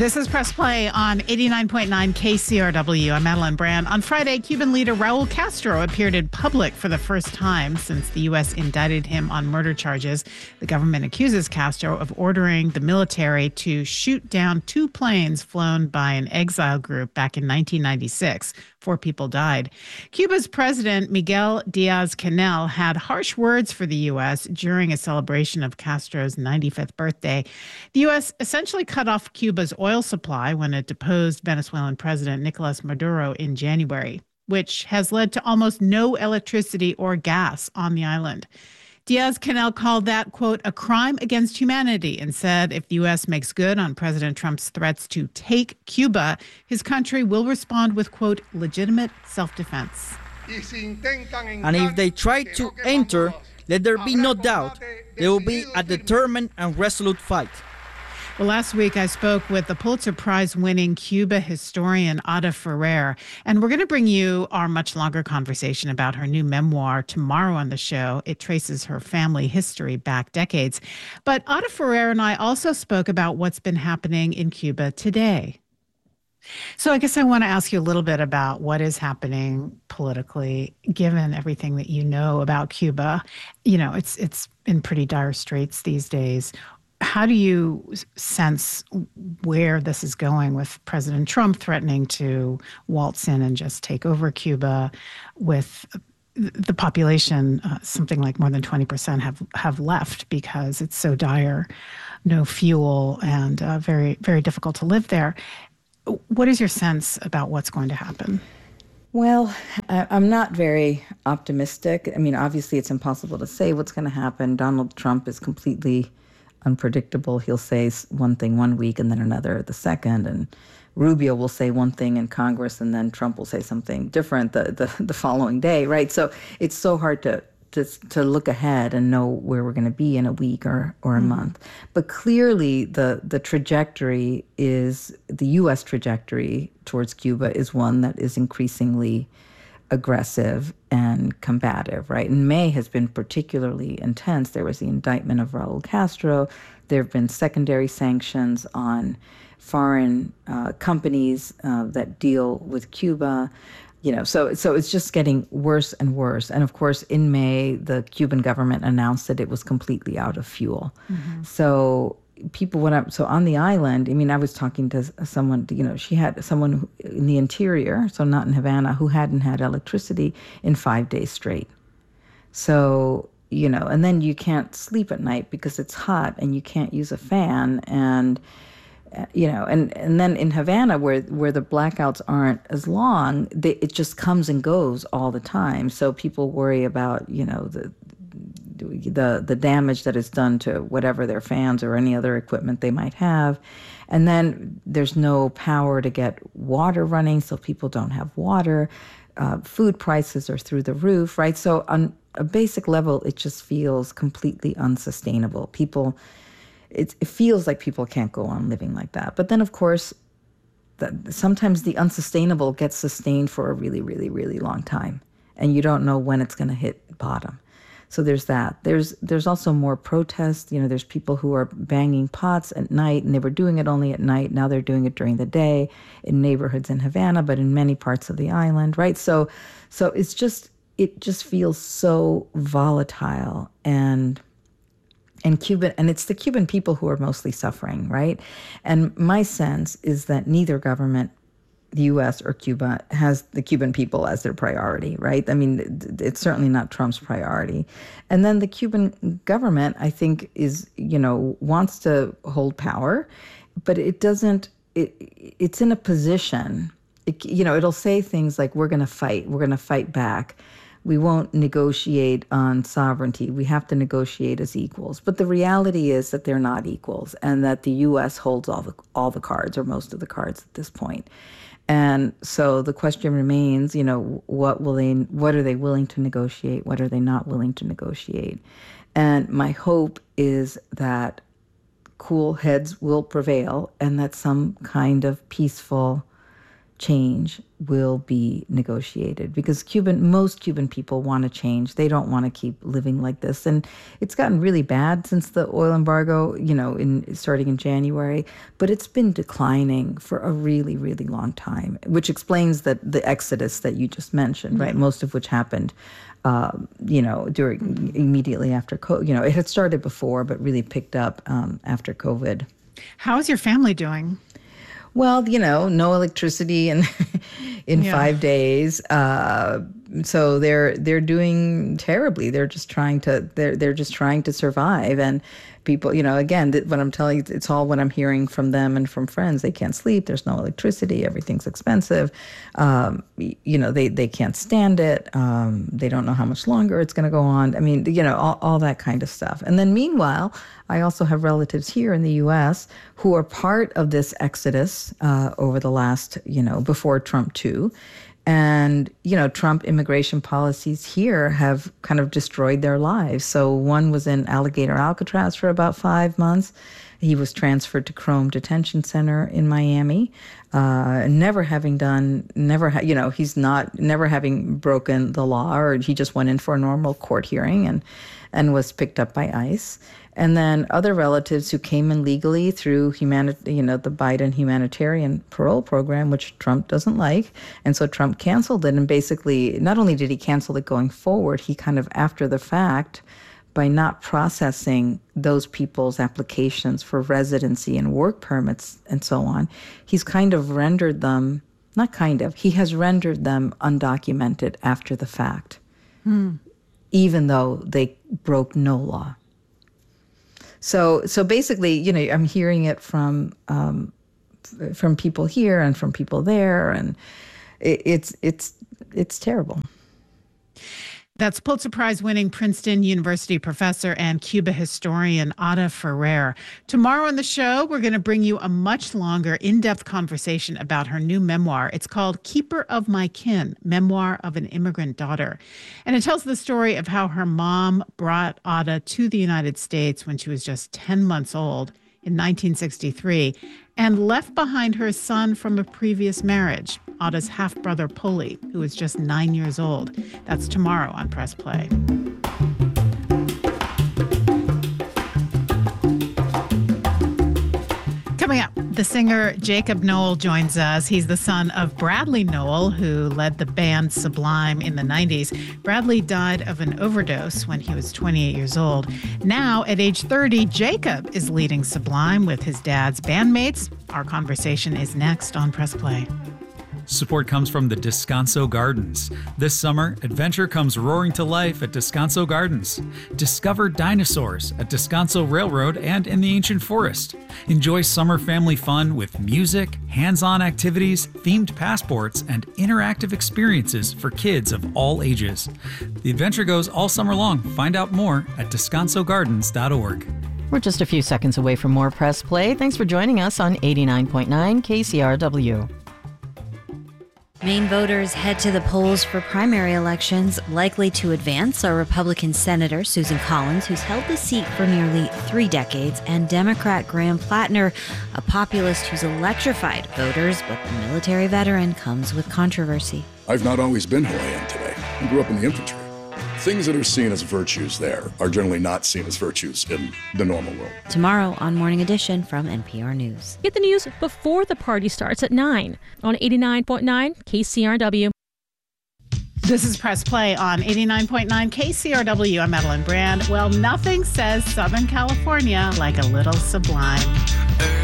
This is Press Play on 89.9 KCRW. I'm Madeline Brand. On Friday, Cuban leader Raul Castro appeared in public for the first time since the U.S. indicted him on murder charges. The government accuses Castro of ordering the military to shoot down 2 planes flown by an exile group back in 1996. 4 people died. Cuba's president, Miguel Diaz-Canel, had harsh words for the U.S. during a celebration of Castro's 95th birthday. The U.S. essentially cut off Cuba's oil supply when it deposed Venezuelan President Nicolas Maduro in January, which has led to almost no electricity or gas on the island. Diaz-Canel called that, quote, a crime against humanity, and said if the U.S. makes good on President Trump's threats to take Cuba, his country will respond with, quote, legitimate self-defense. And if they try to enter, let there be no doubt, there will be a determined and resolute fight. Well, last week I spoke with the Pulitzer Prize-winning Cuba historian Ada Ferrer, and we're going to bring you our much longer conversation about her new memoir tomorrow on the show. It traces her family history back decades. But Ada Ferrer and I also spoke about what's been happening in Cuba today. So I guess I want to ask you a little bit about what is happening politically, given everything that you know about Cuba. You know, it's in pretty dire straits these days. How do you sense where this is going, with President Trump threatening to waltz in and just take over Cuba, with the population, something like more than 20% have left because it's so dire, no fuel, and very, very difficult to live there. What is your sense about what's going to happen? Well, I'm not very optimistic. I mean, obviously it's impossible to say what's going to happen. Donald Trump is completely unpredictable. He'll say one thing one week and then another the second, and Rubio will say one thing in Congress and then Trump will say something different the following day, right? So it's so hard to look ahead and know where we're going to be in a week or a month. But clearly the trajectory is, the U.S. trajectory towards Cuba is one that is increasingly aggressive and combative, right? And May has been particularly intense. There was the indictment of Raul Castro. There have been secondary sanctions on foreign companies that deal with Cuba. You know, so it's just getting worse and worse. And of course, in May, the Cuban government announced that it was completely out of fuel. Mm-hmm. So people went up. So on the island, I mean, I was talking to someone, you know, she had someone in the interior, so not in Havana, who hadn't had electricity in 5 days straight. So, you know, and then you can't sleep at night because it's hot and you can't use a fan. And, you know, and then in Havana, where the blackouts aren't as long, it just comes and goes all the time. So people worry about, you know, the damage that is done to whatever their fans or any other equipment they might have. And then there's no power to get water running, so people don't have water. Food prices are through the roof, right? So on a basic level, it just feels completely unsustainable. It feels like people can't go on living like that. But then, of course, sometimes the unsustainable gets sustained for a really, really, really long time, and you don't know when it's going to hit bottom. So there's that. There's also more protests. You know, there's people who are banging pots at night, and they were doing it only at night. Now they're doing it during the day in neighborhoods in Havana, but in many parts of the island, right? So it just feels so volatile, and Cuban, and it's the Cuban people who are mostly suffering, right? And my sense is that neither government, the U.S. or Cuba, has the Cuban people as their priority, right? I mean, it's certainly not Trump's priority. And then the Cuban government, I think, is, you know, wants to hold power, but it doesn't, it's in a position, you know, it'll say things like, we're going to fight back. We won't negotiate on sovereignty. We have to negotiate as equals. But the reality is that they're not equals, and that the U.S. holds all the cards, or most of the cards at this point. And so the question remains, you know, what are they willing to negotiate? What are they not willing to negotiate? And my hope is that cool heads will prevail, and that some kind of peaceful change will be negotiated, because most Cuban people want to change. They don't want to keep living like this. And it's gotten really bad since the oil embargo, starting in January, but it's been declining for a really, really long time, which explains that the exodus that you just mentioned, right? Most of which happened, immediately after COVID. It had started before, but really picked up after COVID. How is your family doing? Well, no electricity in 5 days. So they're doing terribly. They're just trying to survive. And people, again, what I'm telling you, it's all what I'm hearing from them and from friends. They can't sleep. There's no electricity. Everything's expensive. They can't stand it. They don't know how much longer it's going to go on. I mean, all that kind of stuff. And then meanwhile, I also have relatives here in the U.S. who are part of this exodus over the last, before Trump too. And, Trump immigration policies here have kind of destroyed their lives. So one was in Alligator Alcatraz for about 5 months. He was transferred to Crome Detention Center in Miami, never having broken the law, or he just went in for a normal court hearing and was picked up by ICE. And then other relatives who came in legally through the Biden humanitarian parole program, which Trump doesn't like. And so Trump canceled it. And basically, not only did he cancel it going forward, he kind of, after the fact, by not processing those people's applications for residency and work permits and so on, he's kind of rendered them, he has rendered them undocumented after the fact, even though they broke no law. So basically, I'm hearing it from people here and from people there, and it's terrible. That's Pulitzer Prize-winning Princeton University professor and Cuba historian Ada Ferrer. Tomorrow on the show, we're going to bring you a much longer, in-depth conversation about her new memoir. It's called Keeper of My Kin, Memoir of an Immigrant Daughter. And it tells the story of how her mom brought Ada to the United States when she was just 10 months old in 1963 and left behind her son from a previous marriage, Ada's half-brother Poli, who was just 9 years old. That's tomorrow on Press Play. Coming up, the singer Jacob Noel joins us. He's the son of Bradley Noel, who led the band Sublime in the 90s. Bradley died of an overdose when he was 28 years old. Now, at age 30, Jacob is leading Sublime with his dad's bandmates. Our conversation is next on Press Play. Support comes from the Descanso Gardens. This summer, adventure comes roaring to life at Descanso Gardens. Discover dinosaurs at Descanso Railroad and in the Ancient Forest. Enjoy summer family fun with music, hands-on activities, themed passports, and interactive experiences for kids of all ages. The adventure goes all summer long. Find out more at descansogardens.org. We're just a few seconds away from more Press Play. Thanks for joining us on 89.9 KCRW. Maine voters head to the polls for primary elections. Likely to advance are Republican Senator Susan Collins, who's held the seat for nearly 3 decades, and Democrat Graham Plattner, a populist who's electrified voters, but the military veteran comes with controversy. I've not always been who I am today. I grew up in the infantry. Things that are seen as virtues there are generally not seen as virtues in the normal world. Tomorrow on Morning Edition from NPR News. Get the news before the party starts at 9 on 89.9 KCRW. This is Press Play on 89.9 KCRW. I'm Madeline Brand. Well, nothing says Southern California like a little Sublime.